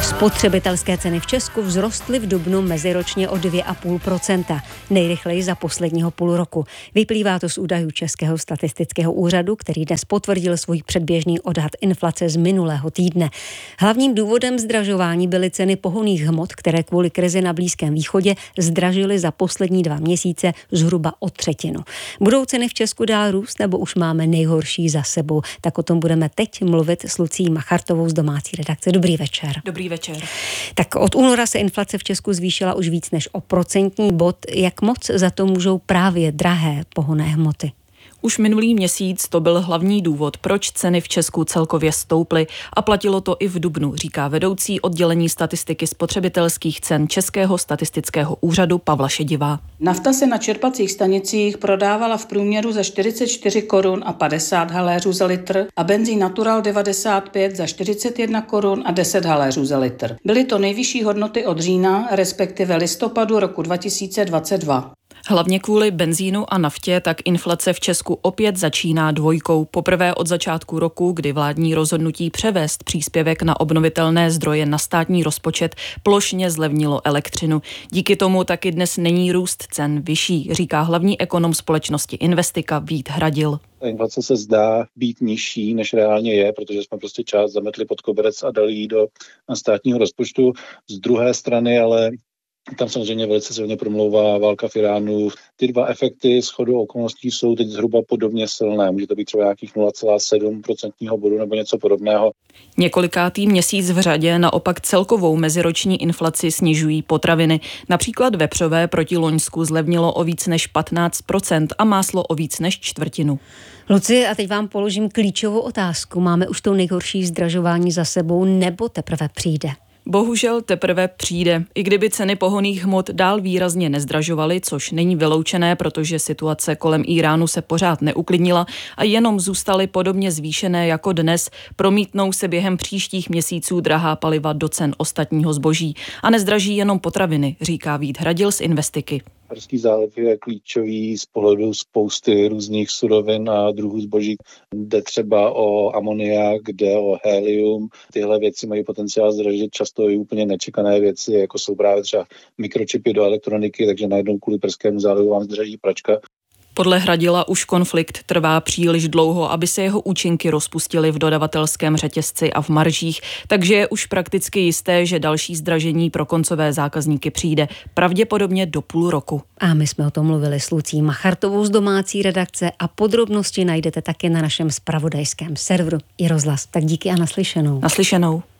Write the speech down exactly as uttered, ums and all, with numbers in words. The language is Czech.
Spotřebitelské ceny v Česku vzrostly v dubnu meziročně o dvě celá pět procenta, nejrychleji za posledního půl roku. Vyplývá to z údajů Českého statistického úřadu, který dnes potvrdil svůj předběžný odhad inflace z minulého týdne. Hlavním důvodem zdražování byly ceny pohonných hmot, které kvůli krizi na Blízkém východě zdražily za poslední dva měsíce zhruba o třetinu. Budou ceny v Česku dál růst, nebo už máme nejhorší za sebou? Tak o tom budeme teď mluvit s Lucií Machartovou z domácí redakce. Dobrý večer. Dobrý večer. Tak od února se inflace v Česku zvýšila už víc než o procentní bod. Jak moc za to můžou právě drahé pohonné hmoty? Už minulý měsíc to byl hlavní důvod, proč ceny v Česku celkově stouply a platilo to i v dubnu, říká vedoucí oddělení statistiky spotřebitelských cen Českého statistického úřadu Pavla Šedivá. Nafta se na čerpacích stanicích prodávala v průměru za čtyřicet čtyři korun a padesát haléřů za litr a benzín Natural devadesát pět za čtyřicet jedna korun a deset haléřů za litr. Byly to nejvyšší hodnoty od října, respektive listopadu roku dva tisíce dvacet dva. Hlavně kvůli benzínu a naftě tak inflace v Česku opět začíná dvojkou. Poprvé od začátku roku, kdy vládní rozhodnutí převést příspěvek na obnovitelné zdroje na státní rozpočet plošně zlevnilo elektřinu. Díky tomu taky dnes není růst cen vyšší, říká hlavní ekonom společnosti Investika Vít Hradil. Ta inflace se zdá být nižší, než reálně je, protože jsme prostě část zametli pod koberec a dali ji do státního rozpočtu. Z druhé strany ale tam samozřejmě velice silně promlouvá válka v Iránu. Ty dva efekty shodou okolností jsou teď zhruba podobně silné. Může to být třeba nějakých nula celá sedm procentního bodu nebo něco podobného. Několikátý měsíc v řadě naopak celkovou meziroční inflaci snižují potraviny. Například vepřové proti loňsku zlevnilo o víc než patnáct procent a máslo o víc než čtvrtinu. Luci, a teď vám položím klíčovou otázku. Máme už to nejhorší zdražování za sebou, nebo teprve přijde? Bohužel teprve přijde. I kdyby ceny pohonných hmot dál výrazně nezdražovaly, což není vyloučené, protože situace kolem Íránu se pořád neuklidnila a jenom zůstaly podobně zvýšené jako dnes, promítnou se během příštích měsíců drahá paliva do cen ostatního zboží. A nezdraží jenom potraviny, říká Vít Hradil z Investiky. Perský záliv je klíčový z pohledu spousty různých surovin a druhů zboží. Jde třeba o amoniak, jde o helium. Tyhle věci mají potenciál zdražit často i úplně nečekané věci, jako jsou právě třeba mikročipy do elektroniky, takže najednou kvůli Perskému zálivu vám zdraží pračka. Podle Hradila už konflikt trvá příliš dlouho, aby se jeho účinky rozpustily v dodavatelském řetězci a v maržích, takže je už prakticky jisté, že další zdražení pro koncové zákazníky přijde pravděpodobně do půl roku. A my jsme o tom mluvili s Lucí Machartovou z domácí redakce a podrobnosti najdete také na našem zpravodajském serveru i rozhlas. Tak díky a naslyšenou. Naslyšenou.